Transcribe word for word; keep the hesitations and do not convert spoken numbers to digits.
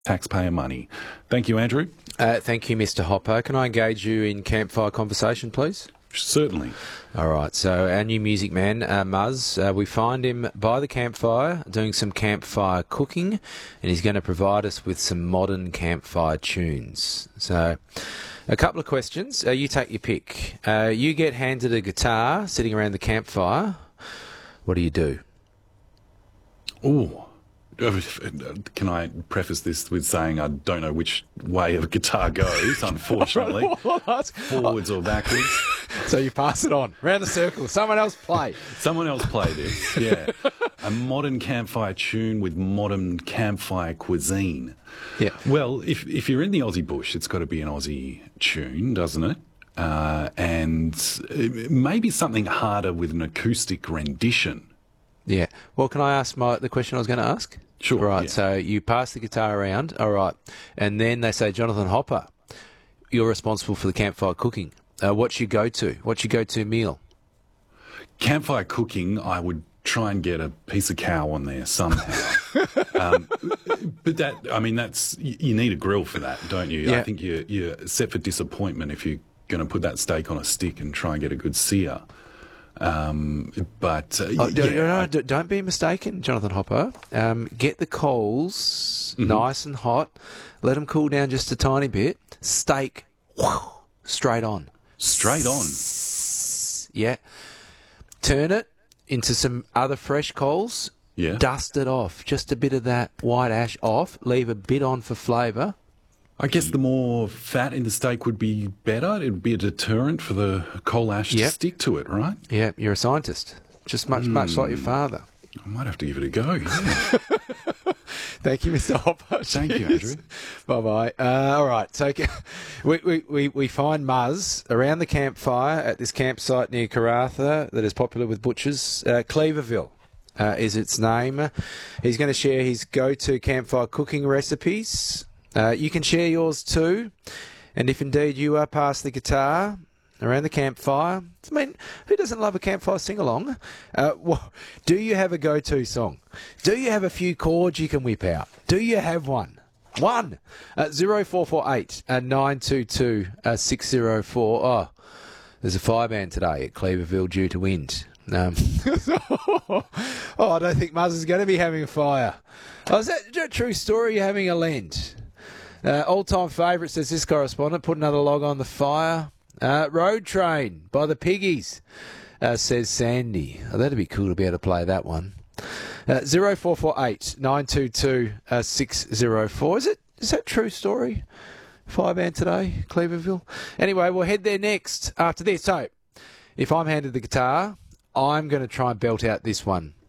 taxpayer money. Thank you, Andrew. Uh, thank you, Mister Hopper. Can I engage you in campfire conversation, please? Certainly. All right, so our new music man, uh, Muzz, uh, we find him by the campfire doing some campfire cooking, and he's going to provide us with some modern campfire tunes. So, a couple of questions. Uh, you take your pick. Uh, you get handed a guitar sitting around the campfire. What do you do? Ooh. Can I preface this with saying I don't know which way a guitar goes, unfortunately. Forwards or backwards. So you pass it on, round the circle. Someone else play. Someone else play this, yeah. A modern campfire tune with modern campfire cuisine. Yeah. Well, if if you're in the Aussie bush, it's got to be an Aussie tune, doesn't it? Uh, and maybe something harder with an acoustic rendition. Yeah. Well, can I ask my the question I was going to ask? Sure. Right. Yeah. So you pass the guitar around. All right. And then they say, Jonathan Hopper, you're responsible for the campfire cooking. Uh, what's your go-to? What's your go-to meal? Campfire cooking, I would try and get a piece of cow on there somehow. um, but that, I mean, that's you need a grill for that, don't you? Yeah. I think you're, you're set for disappointment if you're going to put that steak on a stick and try and get a good sear. Um, but uh, Oh, do, yeah, no, I- no, don't be mistaken, Jonathan Hopper. Um, get the coals Mm-hmm. nice and hot. Let them cool down just a tiny bit. Steak, whew, straight on. straight on. Yeah. Turn it into some other fresh coals. Yeah. Dust it off. Just a bit of that white ash off. Leave a bit on for flavour. I guess the more fat in the steak would be better. It would be a deterrent for the coal ash Yep. to stick to it, right? Yeah, you're a scientist. Just much, much like your father. I might have to give it a go. Yeah. Thank you, Mister Hopper. Thank you, Andrew. Bye-bye. Uh, all right. So we, we, we, we find Muzz around the campfire at this campsite near Karratha that is popular with butchers. Uh, Cleaverville uh, is its name. He's going to share his go-to campfire cooking recipes. Uh, you can share yours too. And if indeed you are past the guitar around the campfire, I mean, who doesn't love a campfire sing-along? Uh, well, do you have a go-to song? Do you have a few chords you can whip out? Do you have one? One! Uh, zero four four eight nine two two six zero four. Oh, there's a fire ban today at Cleaverville due to wind. Um, oh, I don't think Muzz is going to be having a fire. Oh, is that, is that a true story? You're having a Lent? Uh, all-time favourite, says this correspondent. Put another log on the fire. Uh, Road Train by the Piggies, uh, says Sandy. Oh, that'd be cool to be able to play that one. Uh, zero four four eight nine two two six zero four. Is it? Is that a true story? Fire ban today, Cleaverville. Anyway, we'll head there next after this. So, if I'm handed the guitar, I'm going to try and belt out this one.